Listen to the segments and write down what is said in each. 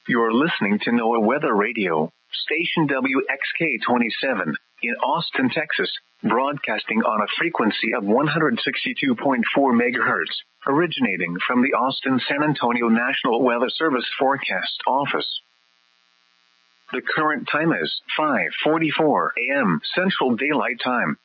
You're listening to NOAA Weather Radio, station WXK-27, in Austin, Texas, broadcasting on a frequency of 162.4 megahertz, originating from the Austin-San Antonio National Weather Service Forecast Office. The current time is 5:44 a.m. Central Daylight Time.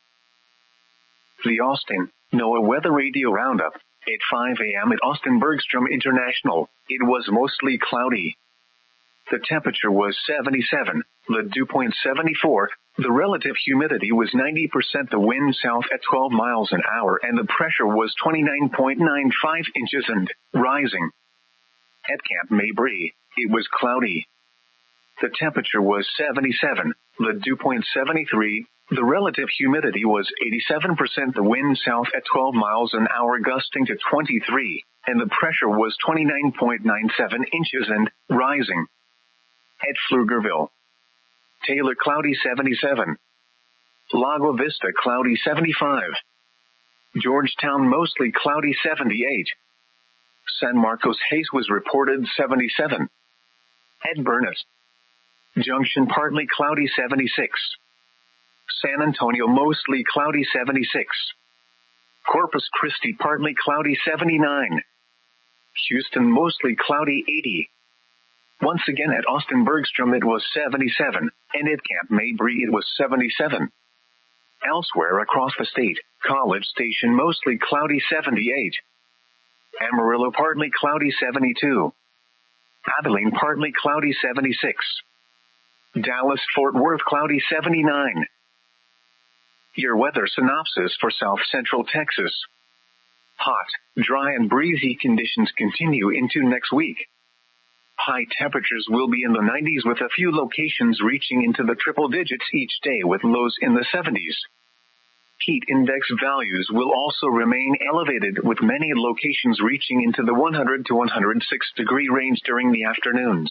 The Austin NOAA Weather Radio Roundup. At 5 a.m. at Austin Bergstrom International, it was mostly cloudy. The temperature was 77, the dew point 74, the relative humidity was 90%, the wind south at 12 miles an hour, and the pressure was 29.95 inches and rising. At Camp Mabry, it was cloudy. The temperature was 77, the dew point 73, the relative humidity was 87%, the wind south at 12 miles an hour gusting to 23, and the pressure was 29.97 inches and rising. At Pflugerville, Taylor cloudy 77, Lago Vista cloudy 75, Georgetown mostly cloudy 78, San Marcos Hayes was reported 77, at Burnett Junction partly cloudy 76, San Antonio mostly cloudy 76, Corpus Christi partly cloudy 79, Houston mostly cloudy 80. Once again at Austin Bergstrom it was 77, and at Camp Mabry it was 77. Elsewhere across the state, College Station mostly cloudy 78. Amarillo partly cloudy 72. Abilene partly cloudy 76. Dallas-Fort Worth cloudy 79. Your weather synopsis for South Central Texas. Hot, dry and breezy conditions continue into next week. High temperatures will be in the 90s with a few locations reaching into the triple digits each day with lows in the 70s. Heat index values will also remain elevated with many locations reaching into the 100 to 106 degree range during the afternoons.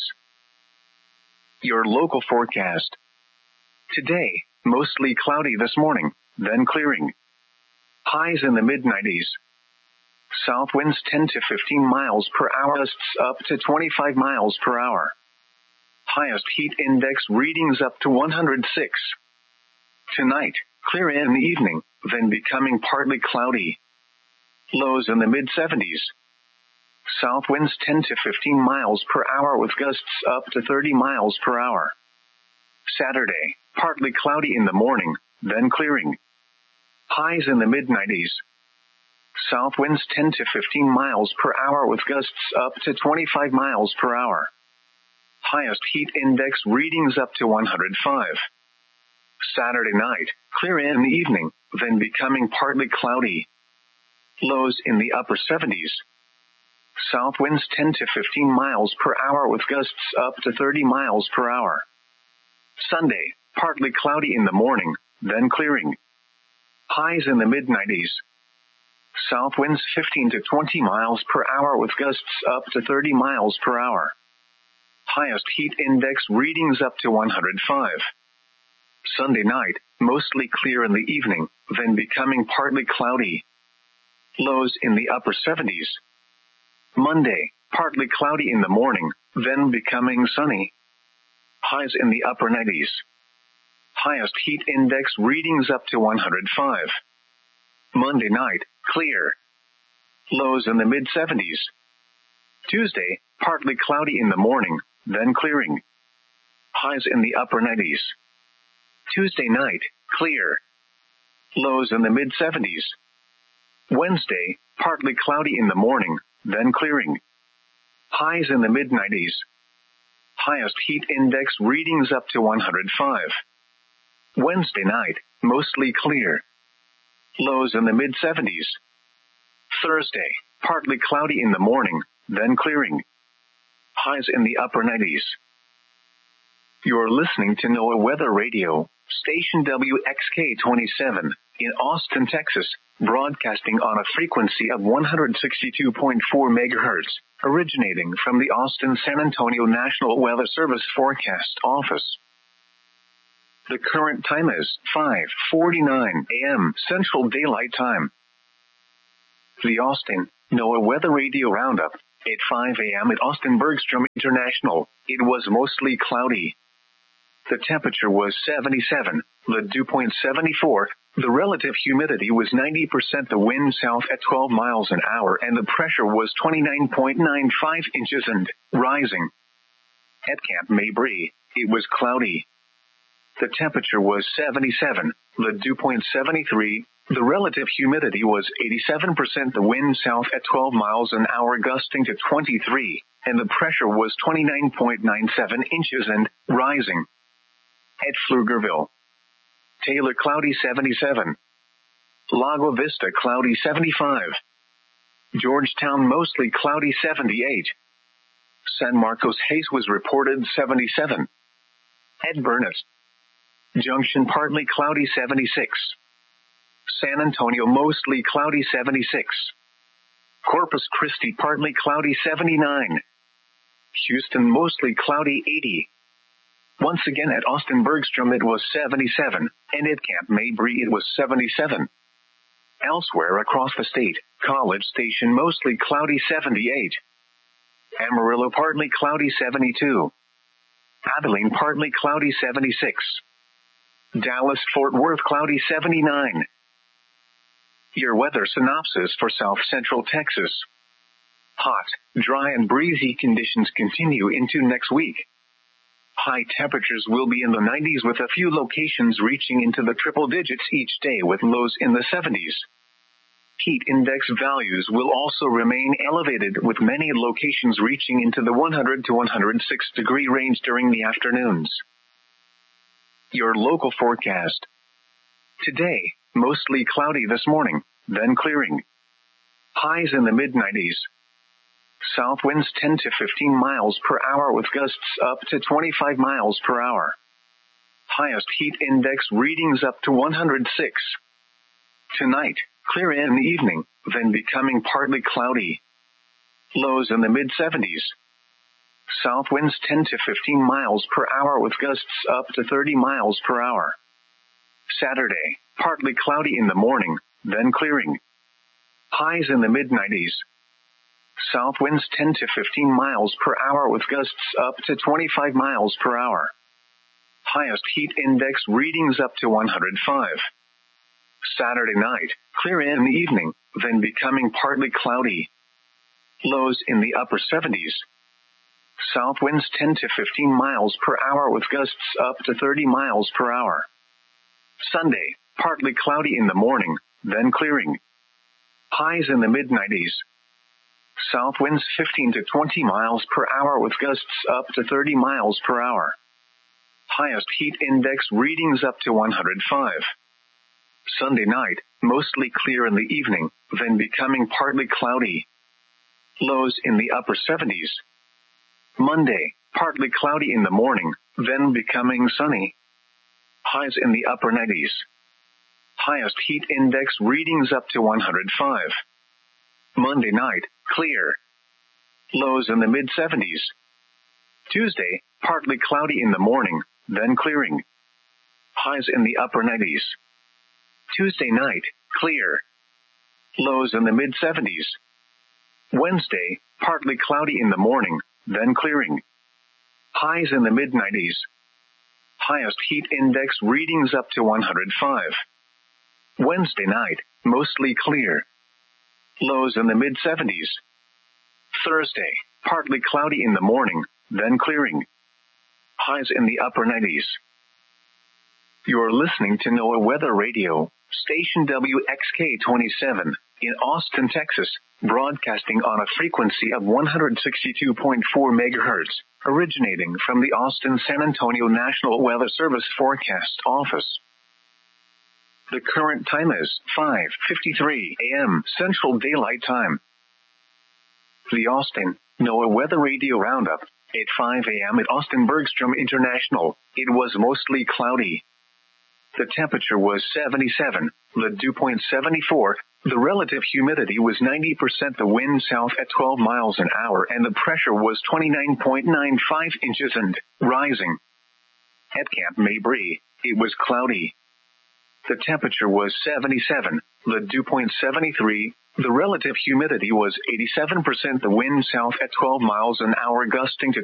Your local forecast. Today, mostly cloudy this morning, then clearing. Highs in the mid-90s. South winds 10 to 15 miles per hour, gusts up to 25 miles per hour. Highest heat index readings up to 106. Tonight, clear in the evening, then becoming partly cloudy. Lows in the mid-70s. South winds 10 to 15 miles per hour with gusts up to 30 miles per hour. Saturday, partly cloudy in the morning, then clearing. Highs in the mid-90s. South winds 10 to 15 miles per hour with gusts up to 25 miles per hour. Highest heat index readings up to 105. Saturday night, clear in the evening, then becoming partly cloudy. Lows in the upper 70s. South winds 10 to 15 miles per hour with gusts up to 30 miles per hour. Sunday, partly cloudy in the morning, then clearing. Highs in the mid-90s. South winds 15 to 20 miles per hour with gusts up to 30 miles per hour. Highest heat index readings up to 105. Sunday night, mostly clear in the evening, then becoming partly cloudy. Lows in the upper 70s. Monday, partly cloudy in the morning, then becoming sunny. Highs in the upper 90s. Highest heat index readings up to 105. Monday night, clear. Lows in the mid-70s. Tuesday, partly cloudy in the morning, then clearing. Highs in the upper 90s. Tuesday night, clear. Lows in the mid-70s. Wednesday, partly cloudy in the morning, then clearing. Highs in the mid-90s. Highest heat index readings up to 105. Wednesday night, mostly clear. Lows in the mid-70s. Thursday, partly cloudy in the morning, then clearing. Highs in the upper 90s. You're listening to NOAA Weather Radio, station WXK-27, in Austin, Texas, broadcasting on a frequency of 162.4 megahertz, originating from the Austin-San Antonio National Weather Service Forecast Office. The current time is 5:49 a.m. Central Daylight Time. The Austin NOAA Weather Radio Roundup At 5 a.m. at Austin Bergstrom International, it was mostly cloudy. The temperature was 77, the dew point 74, the relative humidity was 90%, the wind south at 12 miles an hour, and the pressure was 29.95 inches and rising. At Camp Mabry, it was cloudy. The temperature was 77, the dew point 73, the relative humidity was 87%, the wind south at 12 miles an hour gusting to 23, and the pressure was 29.97 inches and rising. At Pflugerville, Taylor cloudy 77, Lago Vista cloudy 75, Georgetown mostly cloudy 78, San Marcos haze was reported 77, at Burnett Junction partly cloudy 76, San Antonio mostly cloudy 76, Corpus Christi partly cloudy 79, Houston mostly cloudy 80. Once again at Austin Bergstrom it was 77, and at Camp Mabry it was 77. Elsewhere across the state, College Station mostly cloudy 78. Amarillo partly cloudy 72. Abilene partly cloudy 76. Dallas-Fort Worth cloudy 79. Your weather synopsis for South Central Texas. Hot, dry and breezy conditions continue into next week. High temperatures will be in the 90s with a few locations reaching into the triple digits each day with lows in the 70s. Heat index values will also remain elevated with many locations reaching into the 100 to 106 degree range during the afternoons. Your local forecast. Today, mostly cloudy this morning, then clearing. Highs in the mid-90s. South winds 10 to 15 miles per hour with gusts up to 25 miles per hour. Highest heat index readings up to 106. Tonight, clear in the evening, then becoming partly cloudy. Lows in the mid-70s. South winds 10 to 15 miles per hour with gusts up to 30 miles per hour. Saturday, partly cloudy in the morning, then clearing. Highs in the mid-90s. South winds 10 to 15 miles per hour with gusts up to 25 miles per hour. Highest heat index readings up to 105. Saturday night, clear in the evening, then becoming partly cloudy. Lows in the upper 70s. South winds 10 to 15 miles per hour with gusts up to 30 miles per hour. Sunday, partly cloudy in the morning, then clearing. Highs in the mid-90s. South winds 15 to 20 miles per hour with gusts up to 30 miles per hour. Highest heat index readings up to 105. Sunday night, mostly clear in the evening, then becoming partly cloudy. Lows in the upper 70s. Monday, partly cloudy in the morning, then becoming sunny. Highs in the upper 90s. Highest heat index readings up to 105. Monday night, clear. Lows in the mid-70s. Tuesday, partly cloudy in the morning, then clearing. Highs in the upper 90s. Tuesday night, clear. Lows in the mid-70s. Wednesday, partly cloudy in the morning, then clearing. Highs in the mid-90s. Highest heat index readings up to 105. Wednesday night, mostly clear. Lows in the mid-70s. Thursday, partly cloudy in the morning, then clearing. Highs in the upper 90s. You're listening to NOAA Weather Radio, station WXK-27, in Austin, Texas, broadcasting on a frequency of 162.4 megahertz, originating from the Austin-San Antonio National Weather Service Forecast Office. The current time is 5:53 a.m. Central Daylight Time. The Austin NOAA Weather Radio Roundup. At 5 a.m. at Austin Bergstrom International, it was mostly cloudy. The temperature was 77, the dew point 74, the relative humidity was 90%, the wind south at 12 miles an hour, and the pressure was 29.95 inches and rising. At Camp Mabry, it was cloudy. The temperature was 77, the dew point 73. The relative humidity was 87%, the wind south at 12 miles an hour gusting to